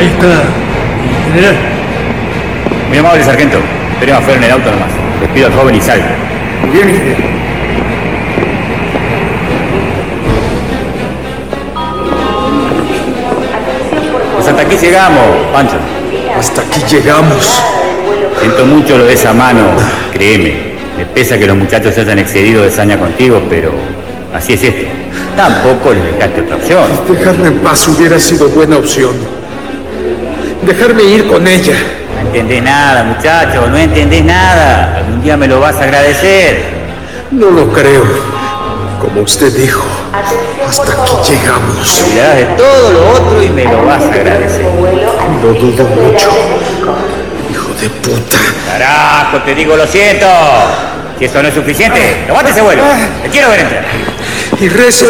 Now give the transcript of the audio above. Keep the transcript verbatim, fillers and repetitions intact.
Ahí está, general. Muy amable, sargento. Esperemos afuera en el auto nomás. Despido al joven y salgo. Muy bien, general. Pues hasta aquí llegamos, Pancho. Hasta aquí llegamos. Siento mucho lo de esa mano, créeme. Me pesa que los muchachos se hayan excedido de saña contigo, pero así es esto. Tampoco les dejaste otra opción. Dejarme en paz hubiera sido buena opción. Dejarme ir con ella. No entendés nada, muchacho, no entendés nada. Algún día me lo vas a agradecer. No lo creo. Como usted dijo, hasta aquí llegamos. Te olvidarás de todo lo otro y me lo vas a agradecer. Lo dudo mucho. Hijo de puta. Carajo, te digo lo siento. Si eso no es suficiente, levante ese vuelo. Te quiero ver entrar. Y rece